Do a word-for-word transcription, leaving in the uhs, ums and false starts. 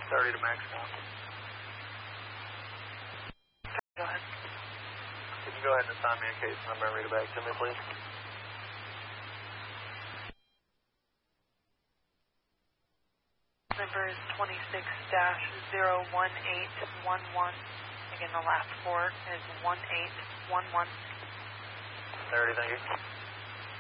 thirty to max count. Go ahead. Can you go ahead and assign me a case number and read it back to me, please? Number is twenty-six dash zero one eight one one. Again, the last four is one eight one one. thirty, thank you.